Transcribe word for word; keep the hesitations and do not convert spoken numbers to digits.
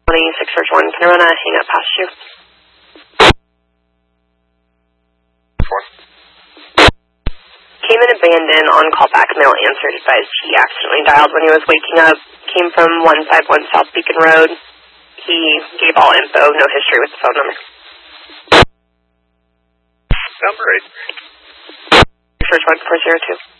twenty-six search one. Can I run a hang up past you? Four. Came in abandoned on callback. Male answered, advised he accidentally dialed when he was waking up. Came from one five one South Beacon Road. He gave all info, no history with the phone number. Number eight. Search one four zero two.